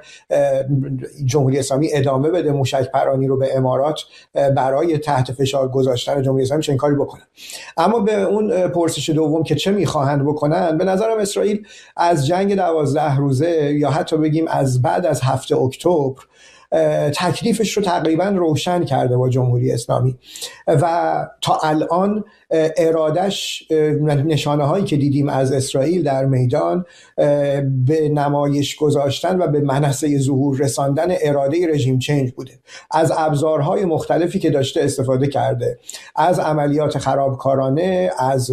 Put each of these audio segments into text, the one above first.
جمهوری اسلامی ادامه بده موشک پرانی رو به امارات برای تحت فشار گذاشتن جمهوری اسلامی چنین کاری بکنه. اما به اون پرسش دوم که چه میخواهند بکنن، به نظرم اسرائیل از جنگ 12 روزه یا حتی بگیم از بعد از 7 اکتبر تکلیفش رو تقریبا روشن کرده با جمهوری اسلامی و تا الان ارادش، نشانه هایی که دیدیم از اسرائیل در میدان، به نمایش گذاشتن و به منصه ظهور رساندن اراده رژیم چنج بوده. از ابزارهای مختلفی که داشته استفاده کرده، از عملیات خرابکارانه، از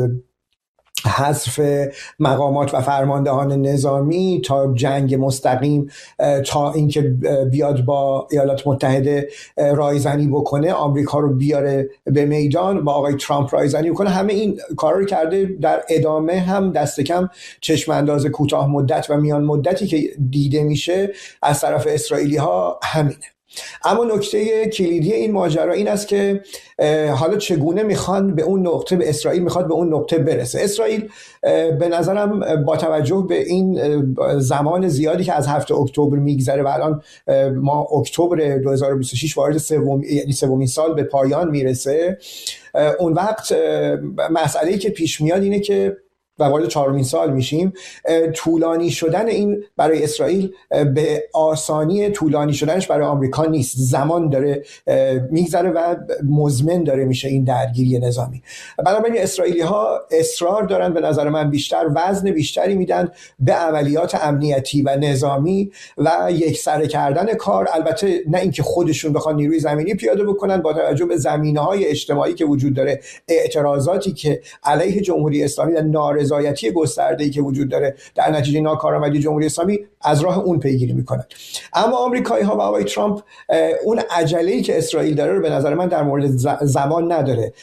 حذف مقامات و فرماندهان نظامی تا جنگ مستقیم، تا اینکه بیاد با ایالات متحده رایزنی بکنه، آمریکا رو بیاره به میدان، با آقای ترامپ رایزنی بکنه. همه این کارا رو کرده. در ادامه هم دست کم چشم انداز کوتاه مدت و میان مدتی که دیده میشه از طرف اسرائیلی ها همینه. اما نکته کلیدی این ماجرا این است که حالا چگونه میخوان به اون نقطه، به اسرائیل میخواد به اون نقطه برسه. اسرائیل به نظرم با توجه به این زمان زیادی که از 7 اکتبر میگذره و الان ما اکتبر 2026 وارد سومین سال به پایان میرسه، اون وقت مسئله‌ای که پیش میاد اینه که و وارد 4مین سال میشیم، طولانی شدن این برای اسرائیل به آسانی طولانی شدنش برای آمریکا نیست. زمان داره میگذره و مزمن داره میشه این درگیری نظامی. بنابراین اسرائیلی ها اصرار دارن، به نظر من بیشتر وزن بیشتری میدن به عملیات امنیتی و نظامی و یکسره کردن کار. البته نه اینکه خودشون بخوان نیروی زمینی پیاده بکنن، با توجه به زمینه‌های اجتماعی که وجود داره، اعتراضاتی که علیه جمهوری اسلامی و نارضایتی گسترده‌ای که وجود داره در نتیجه ناکارآمدی جمهوری اسلامی، از راه اون پیگیری میکنن. اما آمریکایی‌ها و آقای ترامپ اون عجله‌ای که اسرائیل داره رو به نظر من در مورد زمان نداره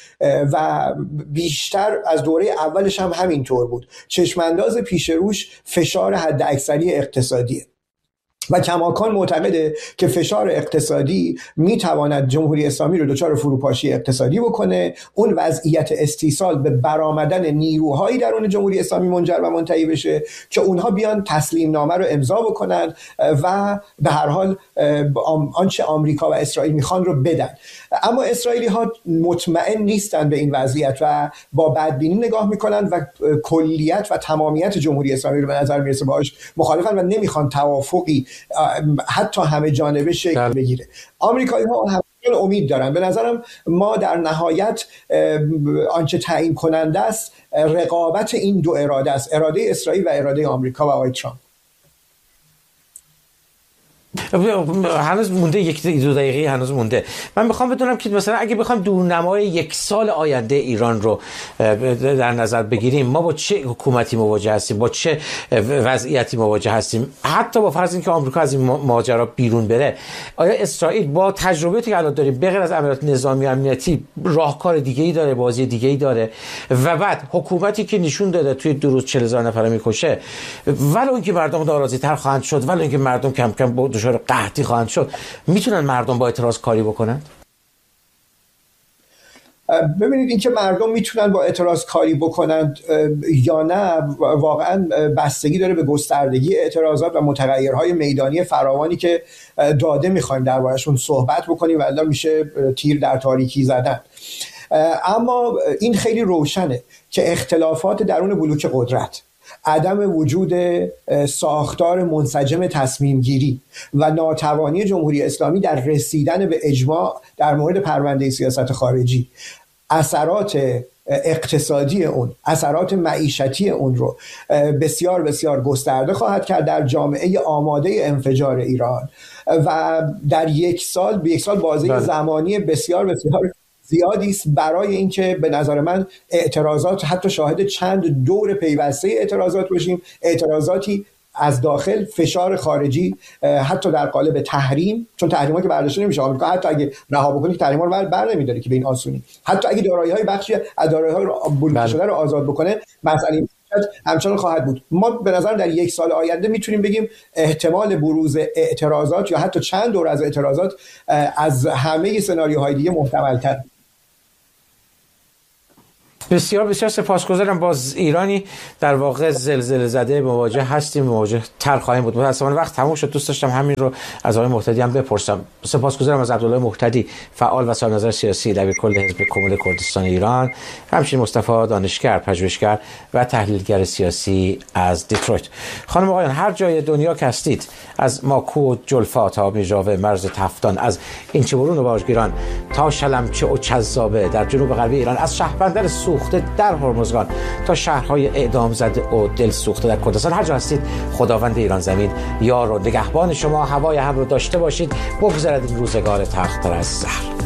و بیشتر از دوره اولش هم همینطور بود. چشمانداز پیش روش فشار حداکثری اقتصادیه و کماکان معتقده که فشار اقتصادی میتواند جمهوری اسلامی رو دچار فروپاشی اقتصادی بکنه، اون وضعیت استیصال به برآمدن نیروهایی درون جمهوری اسلامی منجر و منتهی بشه که اونها بیان تسلیم نامه رو امضا بکنن و به هر حال آنچه آمریکا و اسرائیل میخوان رو بدن. اما اسرائیلی ها مطمئن نیستن به این وضعیت و با بدبینی نگاه میکنن و کلیت و تمامیت جمهوری اسلامی رو به نظر میرسه باهاش مخالفن و نمیخوان توافقی حتی همه جانبه شکل بگیره. آمریکایی‌ها همچنین امید دارن. به نظرم ما در نهایت آنچه تعیین کننده است رقابت این دو اراده است، اراده اسرائیل و اراده آمریکا و آقای ترامپ. هنوز مونده 1-2 دقیقه هنوز مونده. من میخوام بدونم که مثلا اگه بخوایم دورنمای 1 سال آینده ایران رو در نظر بگیریم، ما با چه حکومتی مواجه هستیم، با چه وضعیتی مواجه هستیم، حتی با فرض اینکه آمریکا از این ماجرا بیرون بره، آیا اسرائیل با تجربیاتی که الان داریم به غیر از عملیات نظامی و امنیتی راهکار دیگه‌ای داره، بازی دیگه‌ای داره؟ و بعد حکومتی که نشون داده توی 2 روز 40,000 نفر میکشه، ولو اینکه مردم ناراضی‌تر خواهند شد، ولو اینکه مردم کم کم با دچار قحطی خواهند شد، میتونن مردم با اعتراض کاری بکنن؟ ببینید اینکه مردم میتونن با اعتراض کاری بکنند یا نه واقعا بستگی داره به گستردگی اعتراضات و متغیرهای میدانی فراوانی که داده میخوایم دربارشون صحبت بکنیم و الا میشه تیر در تاریکی زدن. اما این خیلی روشنه که اختلافات درون بلوک قدرت، عدم وجود ساختار منسجم تصمیم گیری و ناتوانی جمهوری اسلامی در رسیدن به اجماع در مورد پرونده سیاست خارجی، اثرات اقتصادی اون، اثرات معیشتی اون رو بسیار بسیار گسترده خواهد کرد در جامعه آماده انفجار ایران و در 1 سال به 1 سال بازه زمانی بسیار بسیار زیادی است برای اینکه به نظر من اعتراضات، حتی شاهد چند دور پیوسته اعتراضات باشیم، اعتراضاتی از داخل، فشار خارجی، حتی در قالب تحریم، چون تحریم‌ها که برداشته نمیشه. آمریکا حتی اگه رها بکنه تحریم‌ها رو بر نمی‌داره که به این آسونی، حتی اگه دارایی‌های بخشی از دارایی‌های بلوکه شده رو آزاد بکنه، مسئله همچنان خواهد بود. ما به نظر در 1 سال آینده میتونیم بگیم احتمال بروز اعتراضات یا حتی چند دور از اعتراضات از همه سناریوهای دیگه محتمل‌تر. بسیار بسیار سپاسگزارم. باز ایرانی در واقع زلزله زده مواجه هستیم، مواجه تر خواهیم بود. متأسفانه وقت تموم شد. دوست داشتم همین رو از آقای مهتدی هم بپرسم. سپاسگزارم از عبدالله مهتدی، فعال و صاحب نظر سیاسی دبیر کل حزب کمونیست کردستان ایران، همچنین مصطفی دانشگر، پژوهشگر و تحلیلگر سیاسی از دیترویت. خانم آقایان، هر جای دنیا که هستید، از ماکو و جلفا تا میژاوه مرز تفتان، از اینچه‌برون و باجگیران تا شلمچه و چذابه در جنوب غربی ایران، از شهربندر سوخته در هرمزگان تا شهرهای اعدام زده و دل سوخته در کردستان، هر جا هستید خداوند ایران زمین یار و نگهبان شما. هوای هم رو داشته باشید. بگذرد این روزگار تلخ‌تر از زهر.